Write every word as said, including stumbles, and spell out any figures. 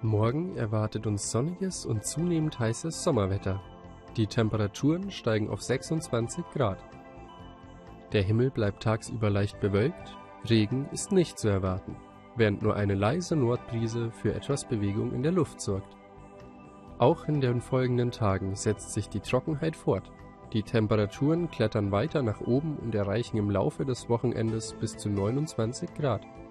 Morgen erwartet uns sonniges und zunehmend heißes Sommerwetter. Die Temperaturen steigen auf sechsundzwanzig Grad. Der Himmel bleibt tagsüber leicht bewölkt, Regen ist nicht zu erwarten, während nur eine leise Nordbrise für etwas Bewegung in der Luft sorgt. Auch in den folgenden Tagen setzt sich die Trockenheit fort. Die Temperaturen klettern weiter nach oben und erreichen im Laufe des Wochenendes bis zu neunundzwanzig Grad.